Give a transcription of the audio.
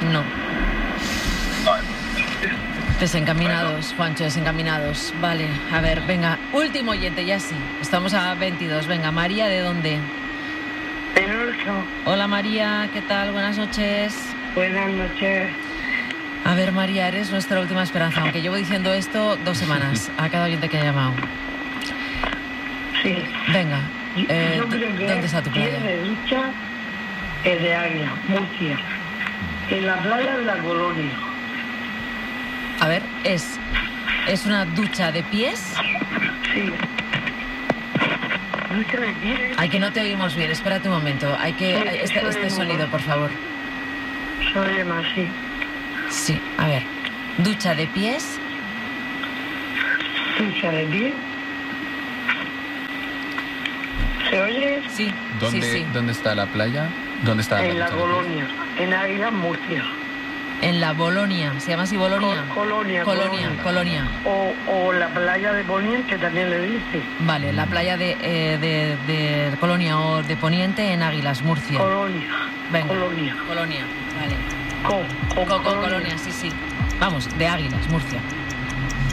No. Desencaminados, Juancho, desencaminados. Vale, a ver, venga, último oyente, ya sí. Estamos a 22. Venga, María, ¿de dónde? De Norso. Hola, María, ¿qué tal? Buenas noches. Buenas noches. A ver, María, eres nuestra última esperanza, aunque llevo diciendo esto 2 semanas a cada oyente que ha llamado. Sí. Venga, Yo creo que ¿dónde está tu playa? tiene ducha es de Águila, Murcia. En la playa de la Colonia. A ver, ¿es una ducha de pies? Sí. Ducha de pies. Ay, que no te oímos bien, espérate un momento. Hay que... Este sonido, por favor. Soy más, sí. Sí, a ver. Ducha de pies. Ducha de pies. ¿Se oye? Sí, ¿Dónde, sí. ¿Dónde está la playa? ¿Dónde está En la ducha de pies? Colonia. En Águila, Murcia. En la Bolonia, ¿se llama así Bolonia? Colonia. O la playa de Poniente, también le dice. Vale, la playa de Colonia o de Poniente en Águilas, Murcia. Colonia. Venga. Colonia. Colonia, vale. Colonia. Colonia, sí. Vamos, de Águilas, Murcia.